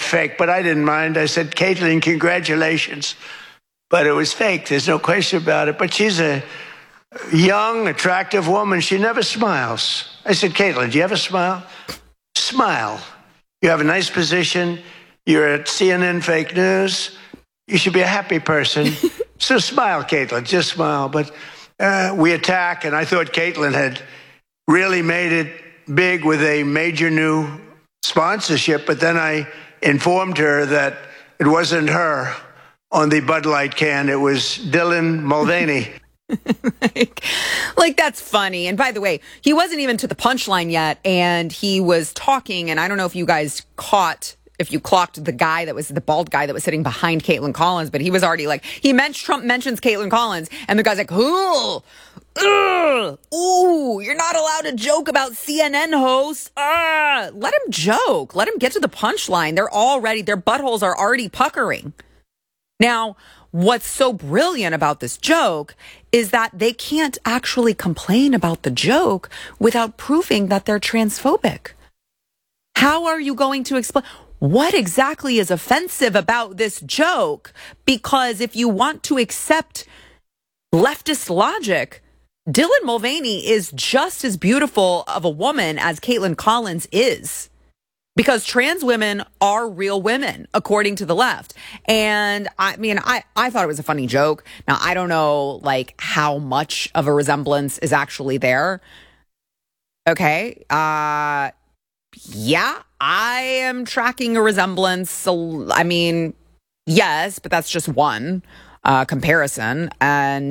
fake, but I didn't mind. I said, Caitlyn, congratulations. But it was fake. There's no question about it. But she's a young, attractive woman. She never smiles. I said, Caitlyn, do you ever smile? Smile. You have a nice position. You're at CNN Fake News. You should be a happy person. So smile, Caitlyn. Just smile. But we attack, and I thought Caitlyn had really made it big with a major new sponsorship. But then I informed her that it wasn't her on the Bud Light can. It was Dylan Mulvaney. like that's funny. And by the way, he wasn't even to the punchline yet, and he was talking, and I don't know if you guys if you clocked the guy that was the bald guy that was sitting behind Caitlin Collins, but he was already like, Trump mentions Caitlin Collins, and the guy's like, ooh, you're not allowed to joke about CNN hosts. Let him joke. Let him get to the punchline. Their buttholes are already puckering. Now, what's so brilliant about this joke is that they can't actually complain about the joke without proving that they're transphobic. How are you going to explain what exactly is offensive about this joke? Because if you want to accept leftist logic, Dylan Mulvaney is just as beautiful of a woman as Caitlin Collins is. Because trans women are real women, according to the left. And I mean, I thought it was a funny joke. Now, I don't know, like, how much of a resemblance is actually there. Okay. Yeah, I am tracking a resemblance. So, I mean, yes, but that's just one comparison. And,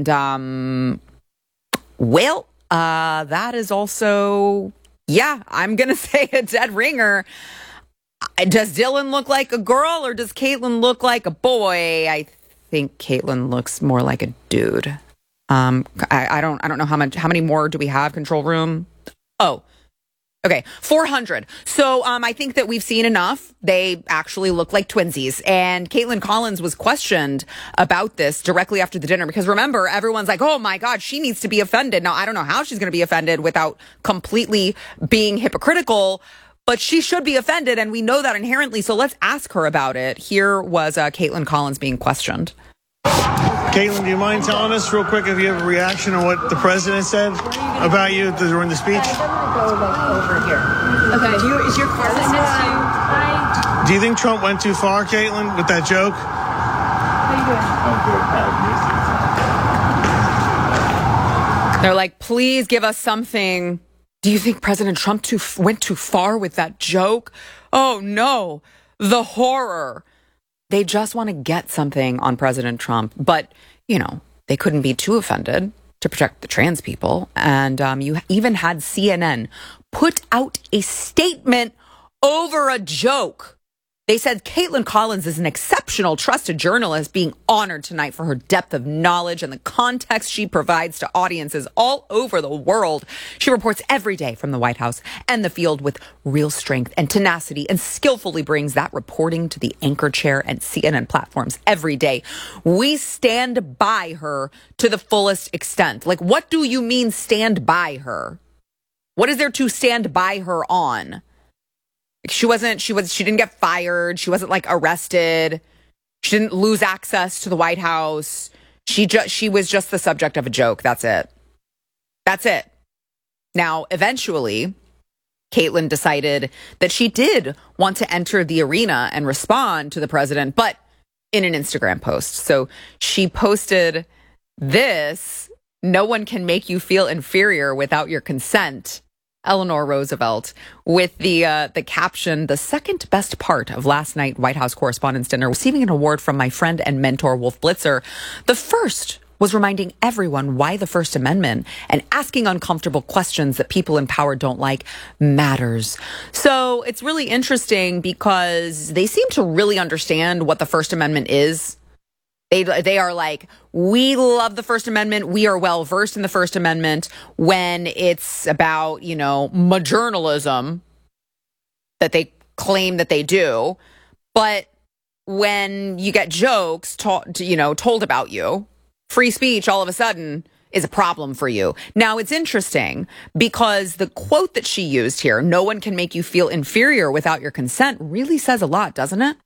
that is also... Yeah, I'm going to say a dead ringer. Does Dylan look like a girl or does Caitlyn look like a boy? I think Caitlyn looks more like a dude. I don't know how many more do we have, control room? Oh, okay, 400. So I think that we've seen enough. They actually look like twinsies. And Caitlin Collins was questioned about this directly after the dinner because remember, everyone's like, oh my God, she needs to be offended. Now, I don't know how she's going to be offended without completely being hypocritical, but she should be offended. And we know that inherently. So let's ask her about it. Here was Caitlin Collins being questioned. Caitlin, do you mind telling us real quick if you have a reaction on what the president said about you during the speech? I'm going to go over here. Okay. Is your car next to you? Do you think Trump went too far, Caitlin, with that joke? How you doing? They're like, please give us something. Do you think President Trump went too far with that joke? Oh, no. The horror. They just want to get something on President Trump. But, they couldn't be too offended to protect the trans people. And you even had CNN put out a statement over a joke. They said Caitlin Collins is an exceptional, trusted journalist being honored tonight for her depth of knowledge and the context she provides to audiences all over the world. She reports every day from the White House and the field with real strength and tenacity and skillfully brings that reporting to the anchor chair and CNN platforms every day. We stand by her to the fullest extent. Like, what do you mean stand by her? What is there to stand by her on? She didn't get fired. She wasn't arrested. She didn't lose access to the White House. She was just the subject of a joke. That's it. Now, eventually, Caitlyn decided that she did want to enter the arena and respond to the president, but in an Instagram post. So she posted this: "No one can make you feel inferior without your consent. Eleanor Roosevelt," with the caption, "The second best part of last night White House Correspondents' Dinner, receiving an award from my friend and mentor, Wolf Blitzer. The first was reminding everyone why the First Amendment and asking uncomfortable questions that people in power don't like matters." So it's really interesting because they seem to really understand what the First Amendment is. They are like, we love the First Amendment. We are well versed in the First Amendment when it's about, journalism that they claim that they do. But when you get jokes told about you, free speech all of a sudden is a problem for you. Now, it's interesting because the quote that she used here, "No one can make you feel inferior without your consent," really says a lot, doesn't it?